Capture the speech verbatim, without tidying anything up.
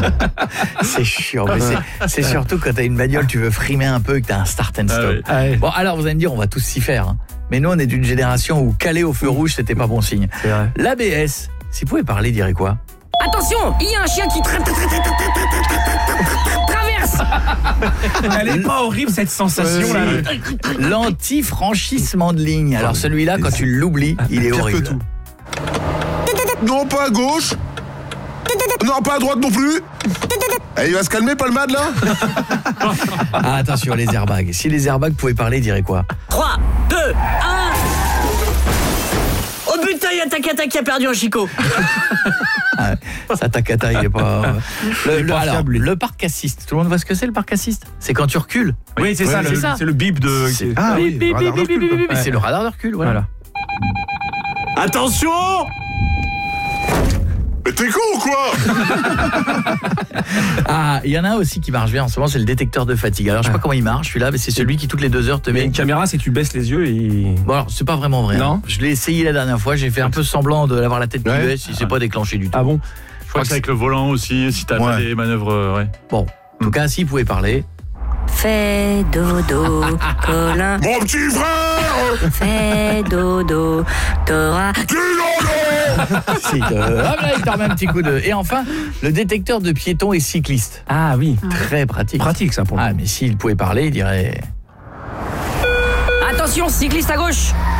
C'est chiant, mais c'est, c'est surtout quand t'as une bagnole, tu veux frimer un peu et que t'as un start and stop. Ah oui. Ah ouais. Bon, alors vous allez me dire, on va tous s'y faire. Hein. Mais nous, on est d'une génération où caler au feu rouge, c'était pas bon signe. C'est vrai. L'A B S, s'il pouvait parler, dirait quoi? Attention, il y a un chien qui tra- tra- tra- tra- tra- tra- tra- traverse. Elle est pas horrible cette sensation là. L'anti-franchissement de ligne. Alors celui-là, quand tu l'oublies, il est Pire que horrible. tout. Non, pas à gauche. Non, pas à droite non plus. Eh, il va se calmer, Palmade, là. Ah, attention, les airbags. Si les airbags pouvaient parler, ils diraient quoi? trois, deux, un. Oh putain, il y a Takata qui a perdu un chicot. Ah, ça, Takata, il est pas... Le, Il est le- pas alors, fiable, lui. le parc assist. Tout le monde voit ce que c'est, le parc assist? C'est quand tu recules. Oui, c'est Ouais, ça, c'est le- ça. c'est le bip de. C'est- Ah oui, Bip, bip, radar bip, de recul, bip, quoi. bip, bip. C'est le radar de recul, voilà. Voilà. Attention! Mais t'es con ou quoi? Ah, il y en a un aussi qui marche bien en ce moment, c'est le détecteur de fatigue. Alors, je sais pas comment il marche, celui-là, mais c'est celui qui, toutes les deux heures, te Mais met... une caméra, si tu baisses les yeux, il. Bon, alors, c'est pas vraiment vrai. Non. hein. Je l'ai essayé la dernière fois, j'ai fait un peu semblant de l'avoir la tête qui Ouais. baisse, il s'est pas déclenché du tout. Ah bon? Je crois que c'est avec le volant aussi, si t'as Ouais. pas des manœuvres, euh, ouais. Bon, en tout cas, s'il pouvait parler... Fais dodo, Colin. Mon petit frère. Fais dodo, t'auras... Dis non, non. Si, euh, hop là, il te remet un petit coup de... Et enfin, le détecteur de piétons et cyclistes. Ah oui. Très pratique. Pratique ça pour le Ah, coup. mais s'il pouvait parler, il dirait... Attention, cycliste à gauche.